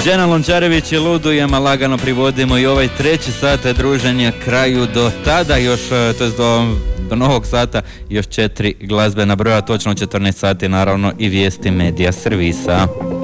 Žena Lončarević i Ludujema lagano privodimo i ovaj treći sat druženja kraju. Do tada još, to je do novog sata, još 4 glazbena broja, točno 14 sati naravno i vijesti medija servisa.